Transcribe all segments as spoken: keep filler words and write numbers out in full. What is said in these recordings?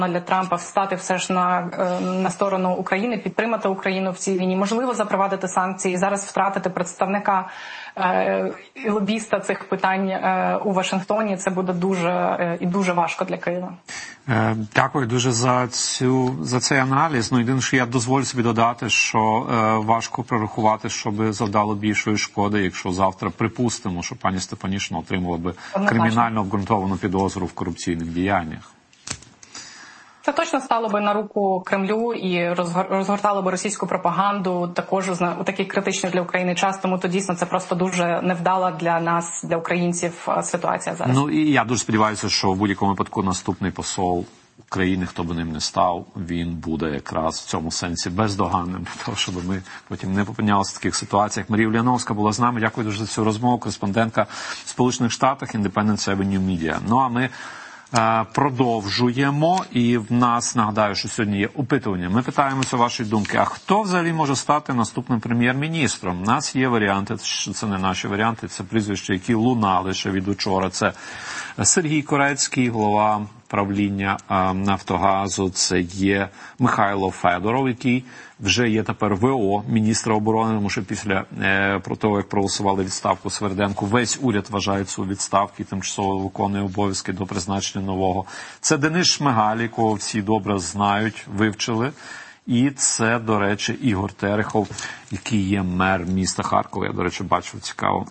для Трампа встати все ж на, на сторону України, підтримати Україну в цій війні, можливо, запровадити санкції і зараз втратити представника е, і лобіста цих питань е, у Вашингтоні, це буде дуже е, і дуже важко для Києва. Е, дякую дуже за цю за цей аналіз. Ну, єдине, що я дозволю собі додати, що е, важко прорахувати, щоб завдало більшої шкоди, якщо завтра припустимо, що пані Стефанішина отримала би кримінально обґрунтовану підозру в корупційних діяннях. Це точно стало би на руку Кремлю і розгортало би російську пропаганду також у такий критичний для України час, тому то дійсно це просто дуже невдала для нас, для українців ситуація зараз. Ну і я дуже сподіваюся, що в будь-якому випадку наступний посол України, хто би ним не став, він буде якраз в цьому сенсі бездоганним, для того, щоб ми потім не опинялися в таких ситуаціях. Марія Ульяновська була з нами. Дякую дуже за цю розмову. Кореспондентка в Сполучених Штатах, Independent Avenue Media. Ну а ми продовжуємо, і в нас, нагадаю, що сьогодні є опитування. Ми питаємося вашої думки, а хто взагалі може стати наступним прем'єр-міністром? У нас є варіанти, що це не наші варіанти, це прізвища, які лунали ще від учора. Це Сергій Корецький, голова правління Нафтогазу, це є Михайло Федоров, який вже є тепер ВО, міністра оборони, тому що після е, про того, як проголосували відставку Сверденку, весь уряд вважає цю відставку і тимчасово виконує обов'язки до призначення нового. Це Денис Шмигаль, якого всі добре знають, вивчили. І це, до речі, Ігор Терехов, який є мер міста Харкова. Я, до речі, бачив цікаво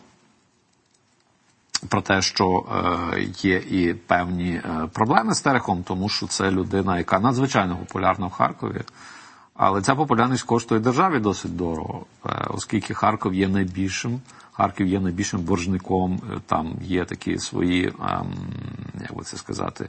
про те, що е, є і певні е, проблеми з Терехом, тому що це людина, яка надзвичайно популярна в Харкові. Але ця популярність коштує державі досить дорого, оскільки Харків є найбільшим, Харків є найбільшим боржником, там є такі свої, як би це сказати,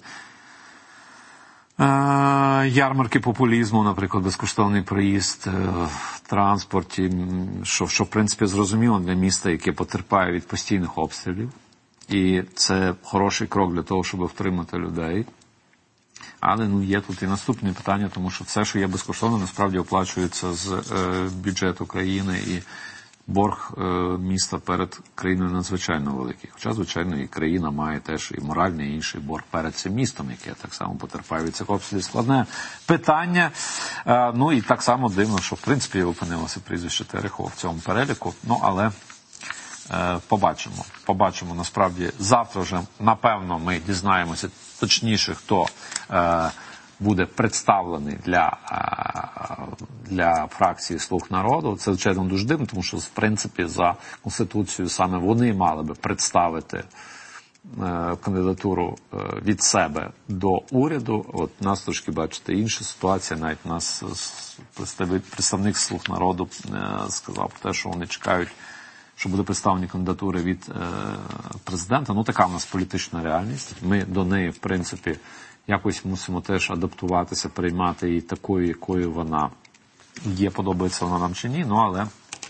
ярмарки популізму, наприклад, безкоштовний проїзд в транспорті, що, що в принципі зрозуміло для міста, яке потерпає від постійних обстрілів. І це хороший крок для того, щоб втримати людей. Але ну, є тут і наступне питання, тому що все, що є безкоштовно, насправді оплачується з е, бюджету країни, і борг е, міста перед країною надзвичайно великий. Хоча, звичайно, і країна має теж і моральний, і інший борг перед цим містом, яке так само потерпає від цих обстрілів. Складне питання. Е, ну і так само дивно, що в принципі опинилося прізвище Терехова в цьому переліку. Ну, але е, побачимо. Побачимо, насправді, завтра вже, напевно, ми дізнаємося точніше, хто е, буде представлений для, е, для фракції «Слуг народу». Це, звичайно, дуже дивно, тому що, в принципі, за Конституцією саме вони мали би представити е, кандидатуру е, від себе до уряду. От у нас трошки, бачите, інша ситуація. Навіть у нас представник «Слуг народу» е, сказав про те, що вони чекають, що буде представлені кандидатури від е, президента. Ну, така в нас політична реальність. Ми до неї, в принципі, якось мусимо теж адаптуватися, приймати її такою, якою вона є, подобається вона нам чи ні. Ну, але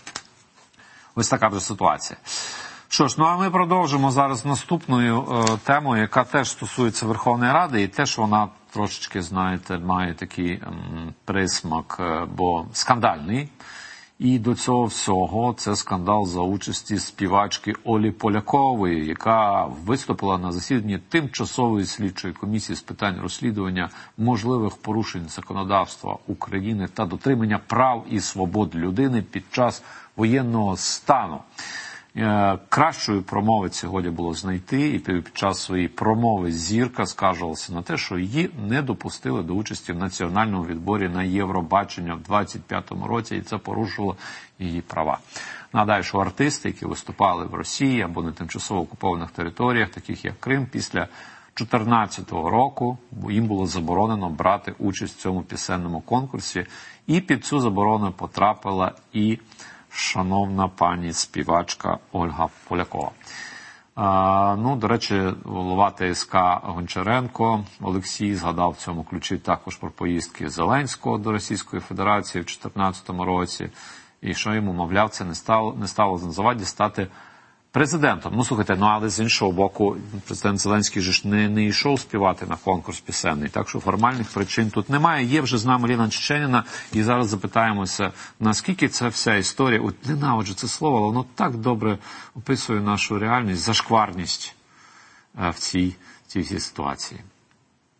ось така вже ситуація. Що ж, ну а ми продовжимо зараз наступною е, темою, яка теж стосується Верховної Ради, і теж вона трошечки, знаєте, має такий ем, присмак, е, бо скандальний. І до цього всього це скандал за участі співачки Олі Полякової, яка виступила на засіданні Тимчасової слідчої комісії з питань розслідування можливих порушень законодавства України та дотримання прав і свобод людини під час воєнного стану. Кращої промови сьогодні було знайти, і під час своєї промови зірка скаржилася на те, що її не допустили до участі в національному відборі на Євробачення в двадцять п'ятому році, і це порушило її права. Нагадаю, що артисти, які виступали в Росії або на тимчасово окупованих територіях, таких як Крим, після дві тисячі чотирнадцятого року їм було заборонено брати участь в цьому пісенному конкурсі, і під цю заборону потрапила і шановна пані співачка Ольга Полякова. А, ну, до речі, голова ТСК Гончаренко Олексій згадав в цьому ключі також про поїздки Зеленського до Російської Федерації в дві тисячі чотирнадцятому році, і що йому, мовляв, це не стало, не стало на заваді стати президентом. Ну, слухайте, ну, але з іншого боку, президент Зеленський же ж не, не йшов співати на конкурс пісенний, так що формальних причин тут немає. Є вже з нами Ліна Чеченіна, і зараз запитаємося, наскільки ця вся історія, от ненавиджу це слово, але воно так добре описує нашу реальність, зашкварність в цій, цій всій ситуації.